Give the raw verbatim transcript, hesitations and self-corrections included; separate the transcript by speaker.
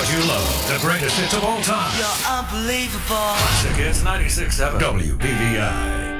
Speaker 1: what you love. The greatest hits of all time.
Speaker 2: You're unbelievable.
Speaker 1: Classic Hits ninety-six point seven W B V I.